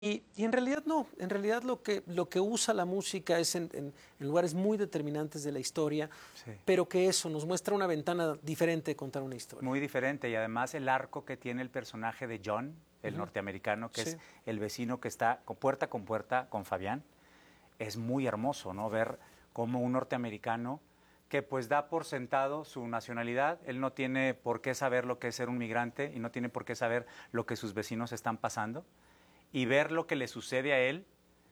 Y en realidad no, en realidad lo que usa la música es en lugares muy determinantes de la historia, sí, pero que eso nos muestra una ventana diferente de contar una historia. Muy diferente, y además el arco que tiene el personaje de John, el norteamericano, que sí, es el vecino que está puerta con Fabián, es muy hermoso, ¿no? Ver cómo un norteamericano que pues da por sentado su nacionalidad, él no tiene por qué saber lo que es ser un migrante y no tiene por qué saber lo que sus vecinos están pasando, y ver lo que le sucede a él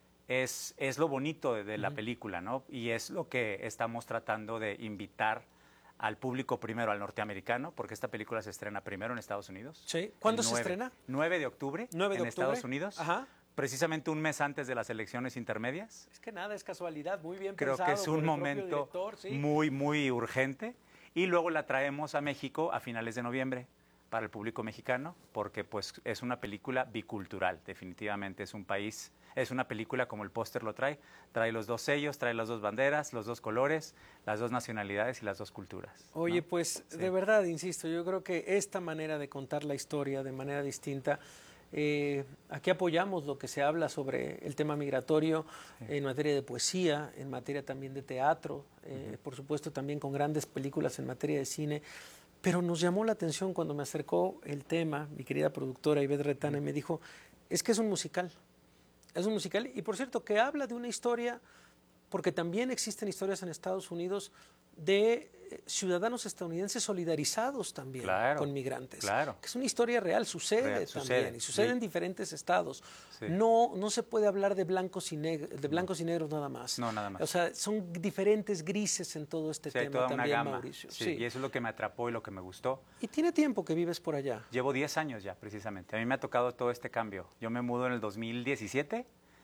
es lo bonito de la película, ¿no? Y es lo que estamos tratando de invitar al público, primero al norteamericano, porque esta película se estrena primero en Estados Unidos. Sí. ¿Cuándo se estrena? 9 de octubre, en Estados Unidos. Ajá. Precisamente un mes antes de las elecciones intermedias. Es que nada, es casualidad, muy bien pensado. Creo que es un momento director, sí, muy, muy urgente. Y luego la traemos a México a finales de noviembre para el público mexicano, porque pues es una película bicultural, definitivamente es un país, es una película como el póster lo trae los dos sellos, trae las dos banderas, los dos colores, las dos nacionalidades y las dos culturas. Oye, ¿no? pues sí, de verdad, insisto, yo creo que esta manera de contar la historia de manera distinta, aquí apoyamos lo que se habla sobre el tema migratorio, sí, en materia de poesía, en materia también de teatro, por supuesto también con grandes películas en materia de cine. Pero nos llamó la atención cuando me acercó el tema, mi querida productora Ivette Retana, y me dijo, es que es un musical. Es un musical, y por cierto, que habla de una historia, porque también existen historias en Estados Unidos de ciudadanos estadounidenses solidarizados también, claro, con migrantes. Claro. Que es una historia real, sucede también, y sucede, sí, en diferentes estados. Sí. No se puede hablar de blancos y negros nada más. No, nada más. O sea, son diferentes grises en todo este tema toda también, una gama. Mauricio. Sí, y eso es lo que me atrapó y lo que me gustó. ¿Y tiene tiempo que vives por allá? Llevo 10 años ya, precisamente. A mí me ha tocado todo este cambio. Yo me mudo en el 2017,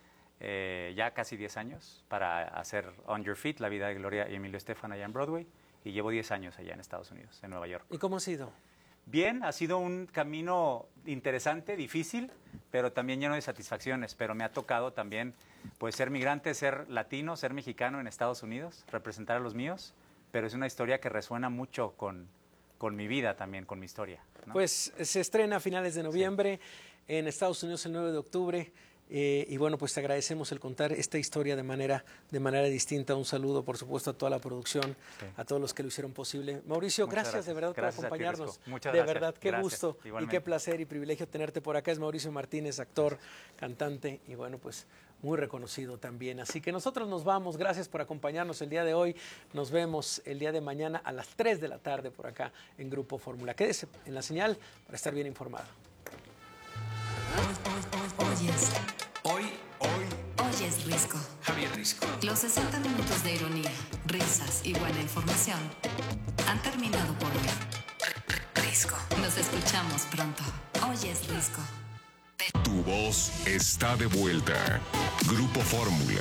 ya casi 10 años, para hacer On Your Feet, La vida de Gloria y Emilio Estefan allá en Broadway. Y llevo 10 años allá en Estados Unidos, en Nueva York. ¿Y cómo ha sido? Bien, ha sido un camino interesante, difícil, pero también lleno de satisfacciones. Pero me ha tocado también pues, ser migrante, ser latino, ser mexicano en Estados Unidos, representar a los míos. Pero es una historia que resuena mucho con mi vida también, con mi historia, ¿no? Pues se estrena a finales de noviembre, sí, en Estados Unidos el 9 de octubre. Y bueno, pues te agradecemos el contar esta historia de manera distinta. Un saludo, por supuesto, a toda la producción, sí, a todos los que lo hicieron posible. Mauricio, gracias de verdad por acompañarnos. Muchas gracias. De verdad, qué gracias, gusto igualmente. Y qué placer y privilegio tenerte por acá. Es Mauricio Martínez, actor, cantante y bueno, pues muy reconocido también. Así que nosotros nos vamos. Gracias por acompañarnos el día de hoy. Nos vemos el día de mañana a las 3 de la tarde por acá en Grupo Fórmula. Quédese en la señal para estar bien informado. Hoy es Risco. Javier Risco. Los 60 minutos de ironía, risas y buena información han terminado por hoy. Risco. Nos escuchamos pronto. Hoy es Risco. Tu voz está de vuelta. Grupo Fórmula.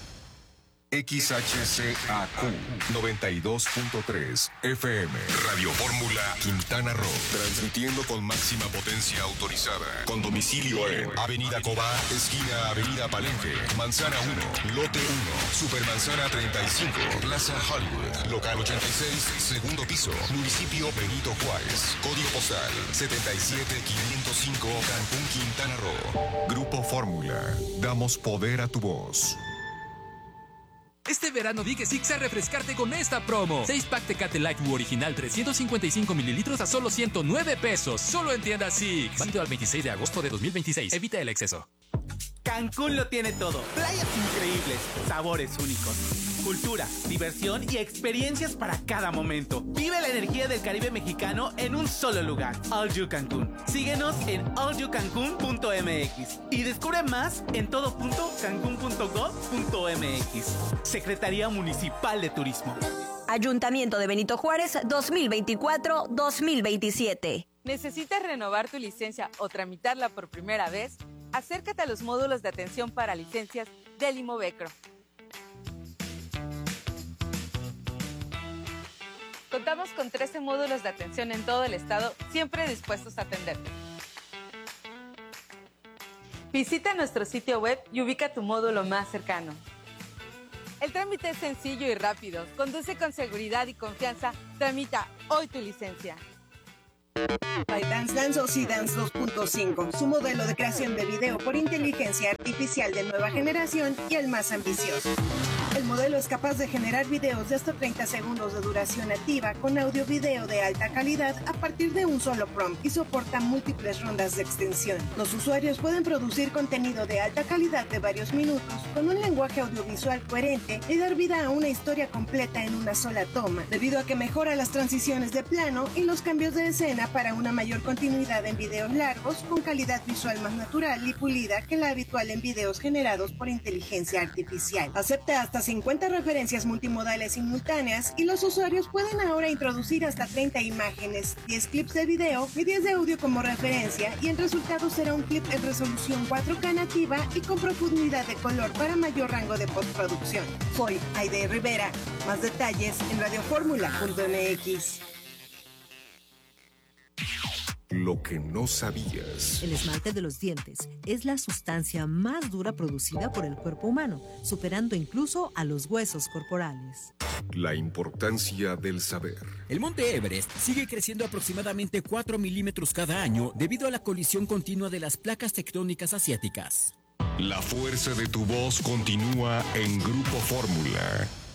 XHCAQ 92.3 FM. Radio Fórmula Quintana Roo. Transmitiendo con máxima potencia autorizada. Con domicilio en Avenida Cobá, esquina Avenida Palenque, Manzana 1, Lote 1, Supermanzana 35, Plaza Hollywood, Local 86, segundo piso, Municipio Benito Juárez. Código postal 77505, Cancún, Quintana Roo. Grupo Fórmula. Damos poder a tu voz. Este verano di que sí a refrescarte con esta promo. 6-pack Tecate Light Blue original 355 mililitros a solo 109 pesos. Solo en tiendas Six. Válido al 26 de agosto de 2026. Evita el exceso. Cancún lo tiene todo. Playas increíbles, sabores únicos, cultura, diversión y experiencias para cada momento. Vive la energía del Caribe mexicano en un solo lugar. All You Cancún. Síguenos en allyoucancun.mx y descubre más en todo.cancun.gov.mx. Secretaría Municipal de Turismo. Ayuntamiento de Benito Juárez 2024-2027. ¿Necesitas renovar tu licencia o tramitarla por primera vez? Acércate a los módulos de atención para licencias del Imovecro. Contamos con 13 módulos de atención en todo el estado, siempre dispuestos a atenderte. Visita nuestro sitio web y ubica tu módulo más cercano. El trámite es sencillo y rápido. Conduce con seguridad y confianza. Tramita hoy tu licencia. ByteDance lanzó Seedance 2.5, su modelo de creación de video por inteligencia artificial de nueva generación y el más ambicioso. El modelo es capaz de generar videos de hasta 30 segundos de duración nativa con audio-video de alta calidad a partir de un solo prompt y soporta múltiples rondas de extensión. Los usuarios pueden producir contenido de alta calidad de varios minutos con un lenguaje audiovisual coherente y dar vida a una historia completa en una sola toma, debido a que mejora las transiciones de plano y los cambios de escena para una mayor continuidad en videos largos con calidad visual más natural y pulida que la habitual en videos generados por inteligencia artificial. Acepta hasta 50 referencias multimodales simultáneas y los usuarios pueden ahora introducir hasta 30 imágenes, 10 clips de video y 10 de audio como referencia, y el resultado será un clip en resolución 4K nativa y con profundidad de color para mayor rango de postproducción. Soy Aide Rivera. Más detalles en radioformula.mx. Lo que no sabías. El esmalte de los dientes es la sustancia más dura producida por el cuerpo humano, superando incluso a los huesos corporales. La importancia del saber. El monte Everest sigue creciendo aproximadamente 4 milímetros cada año debido a la colisión continua de las placas tectónicas asiáticas. La fuerza de tu voz continúa en Grupo Fórmula.